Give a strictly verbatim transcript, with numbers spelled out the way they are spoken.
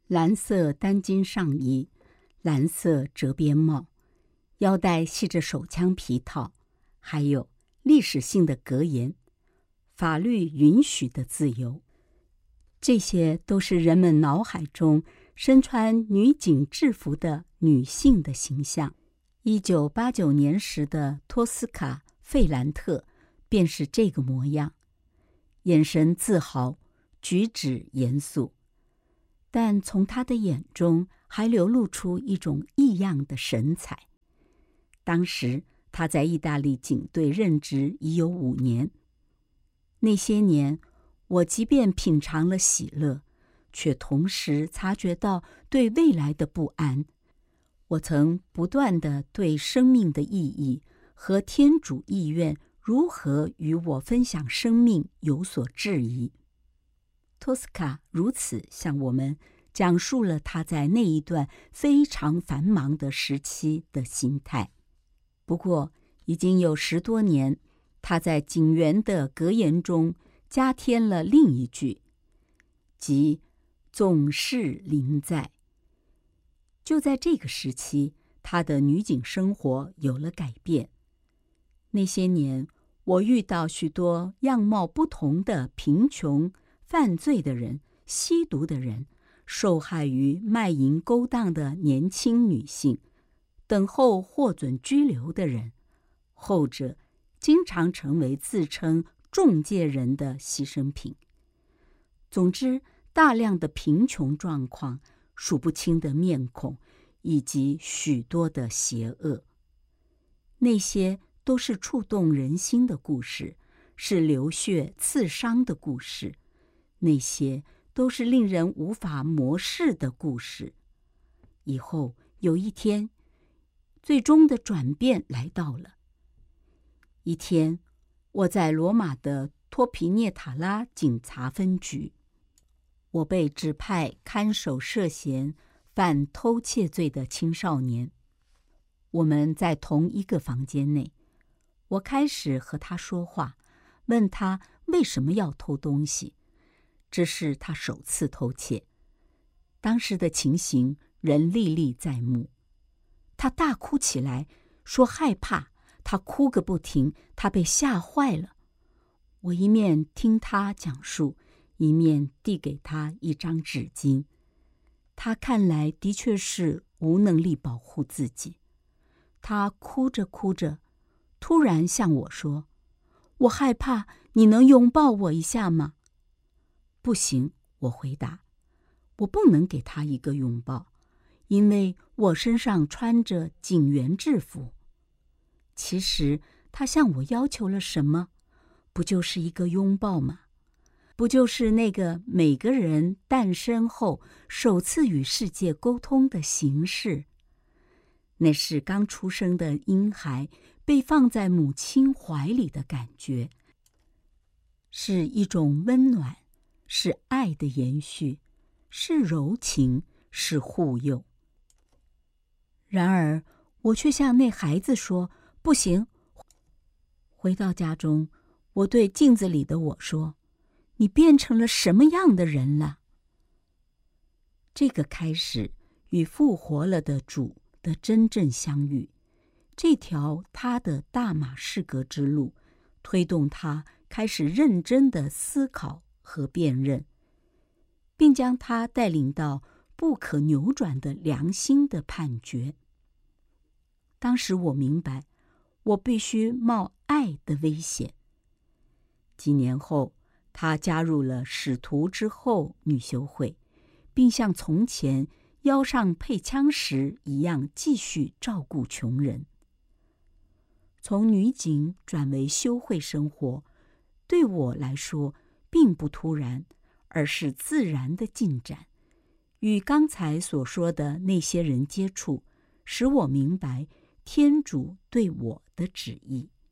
蓝色单襟上衣，蓝色折边帽，腰带系着手枪皮套，还有历史性的格言，法律允许的自由。这些都是人们脑海中身穿女警制服的女性的形象。一九八九年时的托斯卡·费兰特便是这个模样，眼神自豪，举止严肃，但从他的眼中还流露出一种异样的神采。当时他在意大利警队任职已有五年，那些年我即便品尝了喜乐，却同时察觉到对未来的不安。我曾不断地对生命的意义和天主意愿如何与我分享生命有所质疑。托斯卡如此向我们讲述了他在那一段非常繁忙的时期的心态。不过已经有十多年，他在警员的格言中加添了另一句，即总是临在。就在这个时期，他的女警生活有了改变。那些年，我遇到许多样貌不同的贫穷、犯罪的人、吸毒的人，受害于卖淫勾当的年轻女性，等候获准拘留的人，后者经常成为自称中介人的牺牲品。总之，大量的贫穷状况，数不清的面孔，以及许多的邪恶。那些都是触动人心的故事，是流血刺伤的故事，那些都是令人无法漠视的故事。以后有一天，最终的转变来到了。一天，我在罗马的托皮涅塔拉警察分局，我被指派看守涉嫌犯偷窃罪的青少年。我们在同一个房间内，我开始和他说话，问他为什么要偷东西。这是他首次偷窃，当时的情形仍历历在目。他大哭起来，说害怕，他哭个不停，他被吓坏了。我一面听他讲述，一面递给他一张纸巾。他看来的确是无能力保护自己。他哭着哭着，突然向我说：“我害怕，你能拥抱我一下吗？”“不行。”我回答，“我不能给他一个拥抱，因为我身上穿着警员制服。”其实他向我要求了什么？不就是一个拥抱吗？不就是那个每个人诞生后首次与世界沟通的形式？那是刚出生的婴孩被放在母亲怀里的感觉，是一种温暖，是爱的延续，是柔情，是护佑。然而，我却向那孩子说：“不行。”回到家中，我对镜子里的我说：“你变成了什么样的人了？”这个开始与复活了的主的真正相遇，这条他的大马士革之路，推动他开始认真的思考和辨认，并将他带领到不可扭转的良心的判决。当时我明白，我必须冒爱的危险。几年后，他加入了使徒之后女修会，并像从前腰上配枪时一样继续照顾穷人。从女警转为修会生活，对我来说并不突然，而是自然的进展。与刚才所说的那些人接触，使我明白天主对我的旨意。